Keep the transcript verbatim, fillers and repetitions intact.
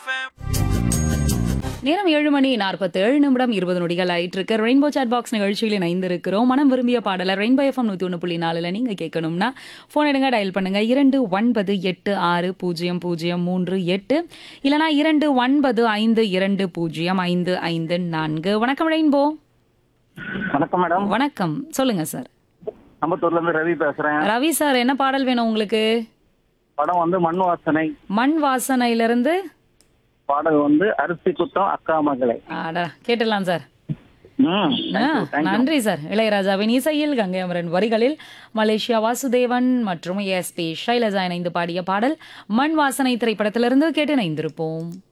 நேரம் ஏழு மணி நாற்பத்தி ஏழு நிமிடம் இருபது நொடிகள் ஆயிட்டு இருக்கு. ரெயின்போ சாட் பாக்ஸ் நிகழ்ச்சியில் இணைந்திருக்கிறோம். மனம் விரும்பிய பாடலை ரெயின்போ எஃப்எம் நூத்தி ஒன்று புள்ளி நாலுல நீங்க கேட்கணும்னா போன் எடுங்க, டயல் பண்ணுங்க இரண்டு ஒன்பது எட்டு ஆறு பூஜ்ஜியம் பூஜ்ஜியம் மூன்று எட்டு இல்லனா இரண்டு ஒன்பது ஐந்து இரண்டு பூஜ்ஜியம் ஐந்து ஐந்து நான்கு. வணக்கம் ரெயின்போ. வணக்கம் மேடம். வணக்கம், சொல்லுங்க சார். அம்பத்தூர்ல இருந்து ரவி பேசுறேன். ரவி சார், என்ன பாடல் வேணும் உங்களுக்கு? படம் வந்து மண் வாசனை. மண் வாசனையிலிருந்து பாடல் வந்து அரிசி குத்தம் அக்கா மகளை. ஆடா, கேட்டுடலாம் சார். ம், ஆ, thank you, thank you. நன்றி சார். இளையராஜாவின் இசையில் கங்கை அமரன் வரிகளில் மலேசியா வாசுதேவன் மற்றும் எஸ் பி ஷைலஜா இணைந்து பாடிய பாடல் மண் வாசனை திரைப்படத்திலிருந்து கேட்டு இணைந்திருப்போம்.